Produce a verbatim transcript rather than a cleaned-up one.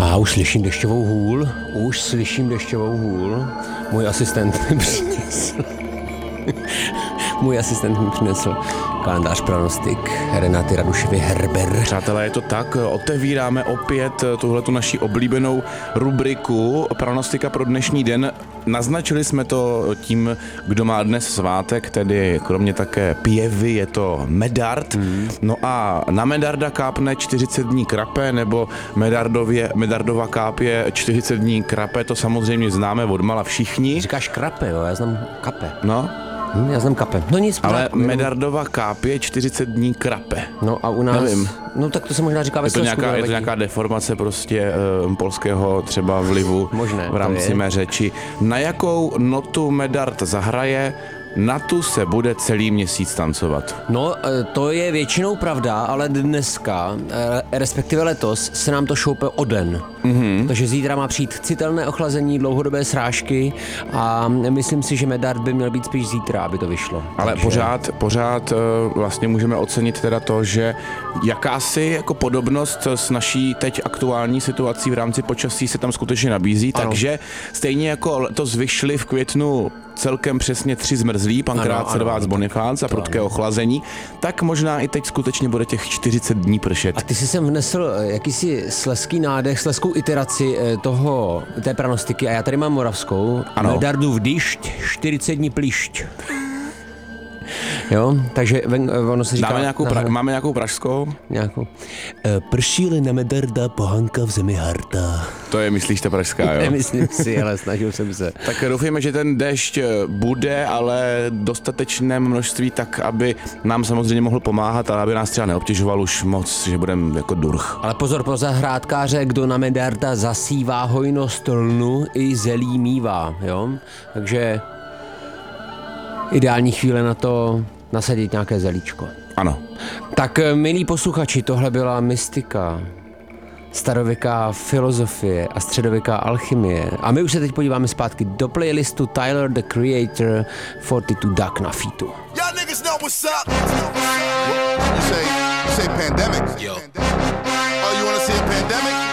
A už slyším dešťovou hůl, už slyším dešťovou hůl. Můj asistent mi přinesl. Můj asistent mi přinesl kalendář pronostik Renaty Raduševy Herber. Přátelé, je to tak, otevíráme opět tuhletu naši oblíbenou rubriku pronostika pro dnešní den. Naznačili jsme to tím, kdo má dnes svátek, tedy kromě také pěvy, je to Medard. Mm. No a na Medarda kápne čtyřicet dní krape, nebo Medardově, Medardova kápě čtyřicet dní krape, to samozřejmě známe odmala všichni. Říkáš krape, jo, já znám kape. No. Hm, já znám kape. No nic, ale Medardova kápě čtyřicet dní krape. No a u nás... Nevím. No tak to se možná říká ve je to, nějaká, je to nějaká deformace prostě uh, polského třeba vlivu Možné, v rámci mé řeči. Na jakou notu Medard zahraje, na tu se bude celý měsíc tancovat. No, to je většinou pravda, ale dneska, respektive letos, se nám to šoupe o den. Mm-hmm. Takže zítra má přijít citelné ochlazení, dlouhodobé srážky a myslím si, že Medard by měl být spíš zítra, aby to vyšlo. Ale Takže... pořád, pořád vlastně můžeme ocenit teda to, že jakási jako podobnost s naší teď aktuální situací v rámci počasí se tam skutečně nabízí, ano. Takže stejně jako letos vyšly v květnu celkem přesně tři zmrzlí, Pankrát, Servác, Bonifác a prudké ochlazení, tak možná i teď skutečně bude těch čtyřicet dní pršet. A ty jsi sem vnesl jakýsi slezský nádech, slezskou iteraci toho, té pranostiky a já tady mám moravskou. Ano. Medardův dyšť, čtyřicet dní plišť. Jo, takže ono se říká... Dáme nějakou pra- máme nějakou pražskou? Nějakou. Prší-li na Medarda, pohanka v zemi harta. To je, myslíš, ta pražská, jo? Nemyslím si, ale snažil jsem se. Tak doufujeme, že ten déšť bude, ale dostatečné množství tak, aby nám samozřejmě mohl pomáhat, ale aby nás třeba neobtěžoval už moc, že budeme jako durch. Ale pozor pro zahrádkáře, kdo na Medarda zasívá hojnost lnu i zelí mívá, jo? Takže ideální chvíle na to nasadit nějaké zelíčko. Ano. Tak, milí posluchači, tohle byla mystika, starověká filozofie a středověká alchymie. A my už se teď podíváme zpátky do playlistu Tyler, the Creator, čtyřicet dva Duck na featu. Y'all niggas know what's up. You say, you say pandemic. Yo. Oh, you wanna see a pandemic?